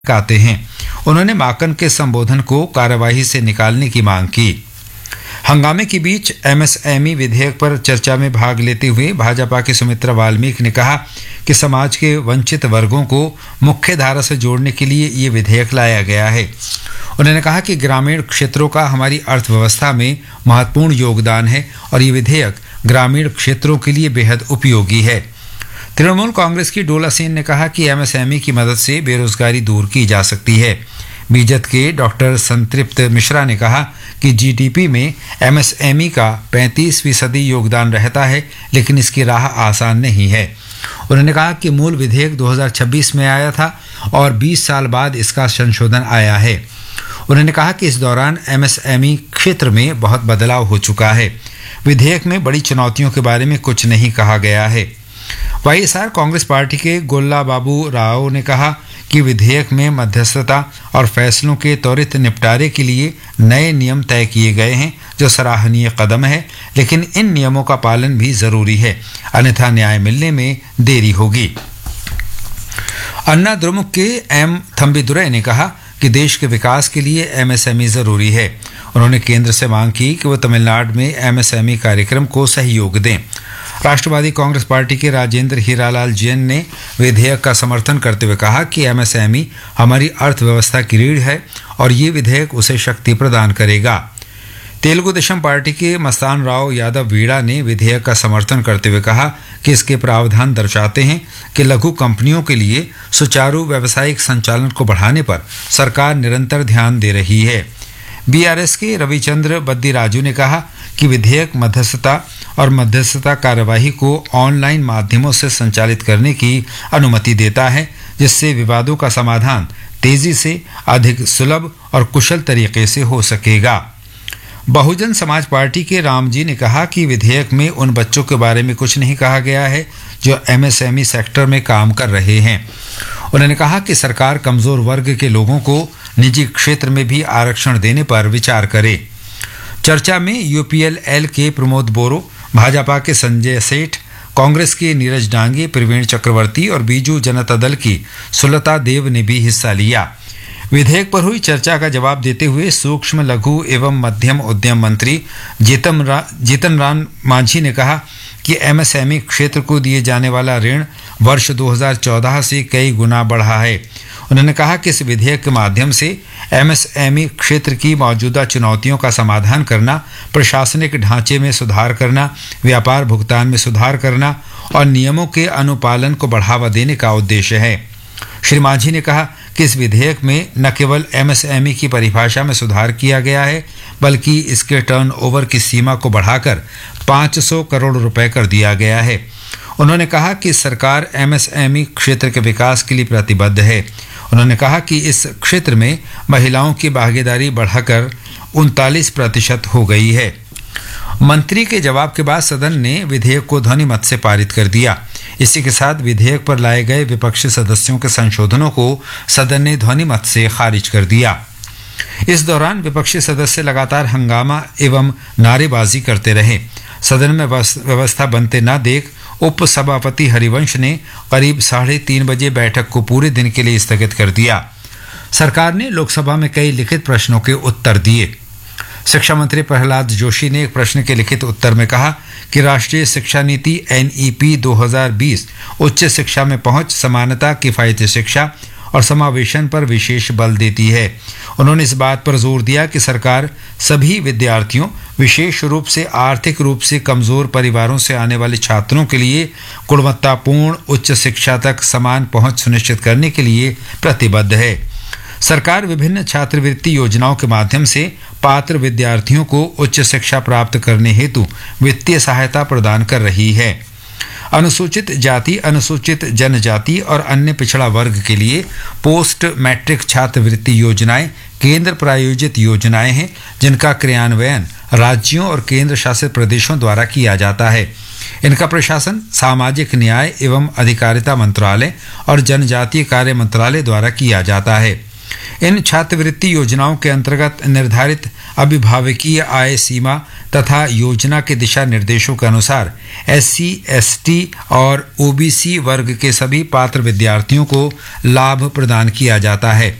आते हैं। उन्होंने माकन के संबोधन को कार्यवाही से निकालने की मांग की। हंगामे के बीच एमएसएमई विधेयक पर चर्चा में भाग लेते हुए भाजपा की सुमित्रा वाल्मीकि ने कहा कि समाज के वंचित वर्गों को मुख्य धारा से जोड़ने के लिए ये विधेयक लाया गया है। उन्होंने कहा कि ग्रामीण क्षेत्रों का हमारी अर्थव्यवस्था में महत्वपूर्ण योगदान है और ये विधेयक ग्रामीण क्षेत्रों के लिए बेहद उपयोगी है। तृणमूल कांग्रेस की डोला सेन ने कहा कि एमएसएमई की मदद से बेरोजगारी दूर की जा सकती है। बीजद के डॉक्टर संतृप्त मिश्रा ने कहा कि जीडीपी में एमएसएमई का 35% योगदान रहता है, लेकिन इसकी राह आसान नहीं है। उन्होंने कहा कि मूल विधेयक 2026 में आया था और 20 साल बाद इसका संशोधन आया है। उन्होंने कहा कि इस दौरान एमएसएमई क्षेत्र में बहुत बदलाव हो चुका है। विधेयक में बड़ी चुनौतियों के बारे में कुछ नहीं कहा गया है। वाईएसआर कांग्रेस पार्टी के गोल्ला बाबू राव ने कहा कि विधेयक में मध्यस्थता और फैसलों के त्वरित निपटारे के लिए नए नियम तय किए गए हैं, जो सराहनीय कदम है, लेकिन इन नियमों का पालन भी जरूरी है, अन्यथा न्याय मिलने में देरी होगी। अन्ना द्रमुक के एम थम्बीदुरई ने कहा कि देश के विकास के लिए एमएसएमई जरूरी है। उन्होंने केंद्र से मांग की कि वो तमिलनाडु में एमएसएमई कार्यक्रम को सहयोग दें। राष्ट्रवादी कांग्रेस पार्टी के राजेंद्र हीरालाल जैन ने विधेयक का समर्थन करते हुए कहा कि एमएसएमई हमारी अर्थव्यवस्था की रीढ़ है और ये विधेयक उसे शक्ति प्रदान करेगा। तेलुगु देशम पार्टी के मस्तान राव यादव वीड़ा ने विधेयक का समर्थन करते हुए कहा कि इसके प्रावधान दर्शाते हैं कि लघु कंपनियों के लिए सुचारू व्यावसायिक संचालन को बढ़ाने पर सरकार निरंतर ध्यान दे रही है। बीआरएस के रविचंद्र बद्दीराजू ने कहा कि विधेयक मध्यस्थता और मध्यस्थता कार्यवाही को ऑनलाइन माध्यमों से संचालित करने की अनुमति देता है, जिससे विवादों का समाधान तेजी से, अधिक सुलभ और कुशल तरीके से हो सकेगा। बहुजन समाज पार्टी के रामजी ने कहा कि विधेयक में उन बच्चों के बारे में कुछ नहीं कहा गया है जो एमएसएमई सेक्टर में काम कर रहे हैं। उन्होंने कहा कि सरकार कमजोर वर्ग के लोगों को निजी क्षेत्र में भी आरक्षण देने पर विचार करे। चर्चा में यूपीएल के प्रमोद बोरो, भाजपा के संजय सेठ, कांग्रेस के नीरज डांगे, प्रवीण चक्रवर्ती और बीजू जनता दल की सुलता देव ने भी हिस्सा लिया। विधेयक पर हुई चर्चा का जवाब देते हुए सूक्ष्म लघु एवं मध्यम उद्यम मंत्री जीतन राम मांझी ने कहा कि एमएसएमई क्षेत्र को दिए जाने वाला ऋण वर्ष 2014 से कई गुना बढ़ा है। उन्होंने कहा कि इस विधेयक के माध्यम से एमएसएमई क्षेत्र की मौजूदा चुनौतियों का समाधान करना, प्रशासनिक ढांचे में सुधार करना, व्यापार भुगतान में सुधार करना और नियमों के अनुपालन को बढ़ावा देने का उद्देश्य है। श्री मांझी ने कहा कि इस विधेयक में न केवल एमएसएमई की परिभाषा में सुधार किया गया है, बल्कि इसके टर्नओवर की सीमा को बढ़ाकर 500 करोड़ रुपए कर दिया गया है। उन्होंने कहा कि सरकार एमएसएमई क्षेत्र के विकास के लिए प्रतिबद्ध है। उन्होंने कहा कि इस क्षेत्र में महिलाओं की भागीदारी बढ़ाकर 39% हो गई है। मंत्री के जवाब के बाद सदन ने विधेयक को ध्वनि मत से पारित कर दिया। इसी के साथ विधेयक पर लाए गए विपक्षी सदस्यों के संशोधनों को सदन ने ध्वनि मत से खारिज कर दिया। इस दौरान विपक्षी सदस्य लगातार हंगामा एवं नारेबाजी करते रहे। सदन में व्यवस्था बनते न देख उप सभापति हरिवंश ने करीब 3:30 बजे बैठक को पूरे दिन के लिए स्थगित कर दिया। सरकार ने लोकसभा में कई लिखित प्रश्नों के उत्तर दिए। शिक्षा मंत्री प्रहलाद जोशी ने एक प्रश्न के लिखित उत्तर में कहा कि राष्ट्रीय शिक्षा नीति एनईपी 2020 उच्च शिक्षा में पहुंच, समानता, किफायती शिक्षा और समावेशन पर विशेष बल देती है। उन्होंने इस बात पर जोर दिया कि सरकार सभी विद्यार्थियों, विशेष रूप से आर्थिक रूप से कमजोर परिवारों से आने वाले छात्रों के लिए गुणवत्तापूर्ण उच्च शिक्षा तक समान पहुंच सुनिश्चित करने के लिए प्रतिबद्ध है। सरकार विभिन्न छात्रवृत्ति योजनाओं के माध्यम से पात्र विद्यार्थियों को उच्च शिक्षा प्राप्त करने हेतु वित्तीय सहायता प्रदान कर रही है। अनुसूचित जाति, अनुसूचित जनजाति और अन्य पिछड़ा वर्ग के लिए पोस्ट मैट्रिक छात्रवृत्ति योजनाएं केंद्र प्रायोजित योजनाएं हैं, जिनका क्रियान्वयन राज्यों और केंद्र शासित प्रदेशों द्वारा किया जाता है। इनका प्रशासन सामाजिक न्याय एवं अधिकारिता मंत्रालय और जनजातीय कार्य मंत्रालय द्वारा किया जाता है। इन छात्रवृत्ति योजनाओं के अंतर्गत निर्धारित अभिभावकीय आय सीमा तथा योजना के दिशा निर्देशों के अनुसार SC, ST और OBC वर्ग के सभी पात्र विद्यार्थियों को लाभ प्रदान किया जाता है।